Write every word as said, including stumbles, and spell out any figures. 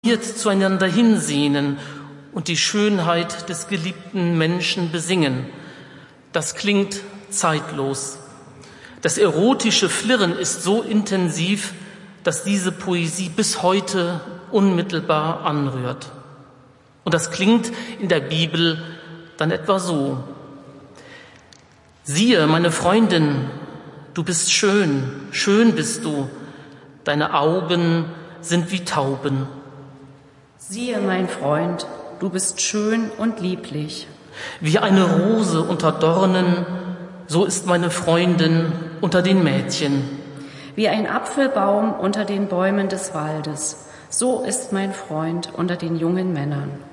zueinander hinsehnen und die Schönheit des geliebten Menschen besingen. Das klingt zeitlos. Das erotische Flirren ist so intensiv, dass diese Poesie bis heute unmittelbar anrührt. Und das klingt in der Bibel dann etwa so: Siehe, meine Freundin, du bist schön, schön bist du, deine Augen sind wie Tauben. Siehe, mein Freund, du bist schön und lieblich. Wie eine Rose unter Dornen, so ist meine Freundin unter den Mädchen. Wie ein Apfelbaum unter den Bäumen des Waldes, so ist mein Freund unter den jungen Männern.